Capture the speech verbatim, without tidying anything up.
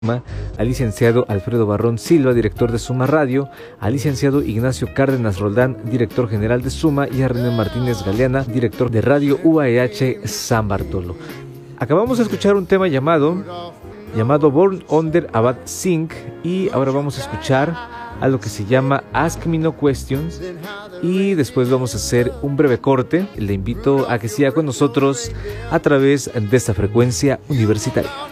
al licenciado Alfredo Barrón Silva, director de Suma Radio, al licenciado Ignacio Cárdenas Roldán, director general de Suma, y a René Martínez Galeana, director de Radio U A E H San Bartolo. Acabamos de escuchar un tema llamado, llamado Born Under a Bad Sing, y ahora vamos a escuchar algo que se llama Ask Me No Questions, y después vamos a hacer un breve corte. Le invito a que siga con nosotros a través de esta frecuencia universitaria.